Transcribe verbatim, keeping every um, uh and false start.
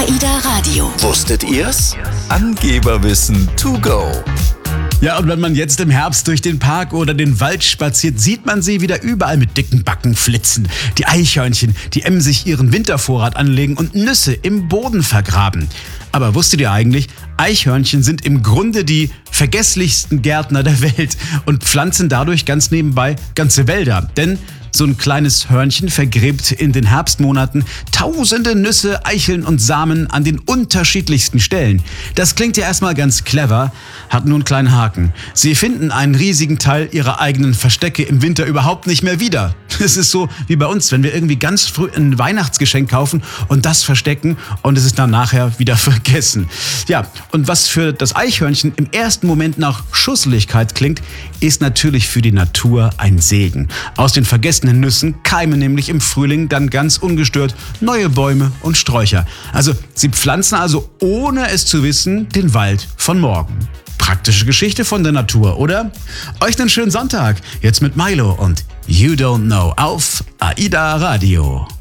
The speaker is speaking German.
AIDA Radio. Wusstet ihr's? Angeberwissen to go. Ja, und wenn man jetzt im Herbst durch den Park oder den Wald spaziert, sieht man sie wieder überall mit dicken Backen flitzen. Die Eichhörnchen, die emsig ihren Wintervorrat anlegen und Nüsse im Boden vergraben. Aber wusstet ihr eigentlich, Eichhörnchen sind im Grunde die vergesslichsten Gärtner der Welt und pflanzen dadurch ganz nebenbei ganze Wälder. Denn so ein kleines Hörnchen vergräbt in den Herbstmonaten tausende Nüsse, Eicheln und Samen an den unterschiedlichsten Stellen. Das klingt ja erstmal ganz clever, hat nur einen kleinen Haken. Sie finden einen riesigen Teil ihrer eigenen Verstecke im Winter überhaupt nicht mehr wieder. Es ist so wie bei uns, wenn wir irgendwie ganz früh ein Weihnachtsgeschenk kaufen und das verstecken und es ist dann nachher wieder vergessen. Ja, und was für das Eichhörnchen im ersten Moment nach Schusseligkeit klingt, ist natürlich für die Natur ein Segen. Aus den vergessenen Nüssen keimen nämlich im Frühling dann ganz ungestört neue Bäume und Sträucher. Also sie pflanzen also, ohne es zu wissen, den Wald von morgen. Praktische Geschichte von der Natur, oder? Euch einen schönen Sonntag, jetzt mit Milo und You Don't Know auf AIDA Radio.